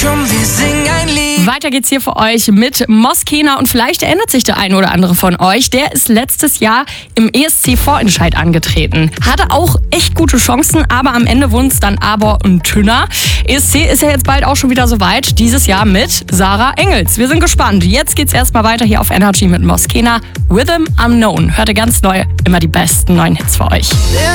komm, wir singen ein Lied. Weiter geht's hier für euch mit Moskena und vielleicht erinnert sich der eine oder andere von euch. Der ist letztes Jahr im ESC-Vorentscheid angetreten. Hatte auch echt gute Chancen, aber am Ende wurden es dann aber ein Tünner. ESC ist ja jetzt bald auch schon wieder soweit. Dieses Jahr mit Sarah Engels. Wir sind gespannt. Jetzt geht's erstmal weiter hier auf Energy mit Moskena. Rhythm Unknown. Hört ihr ganz neu immer die besten neuen Hits für euch.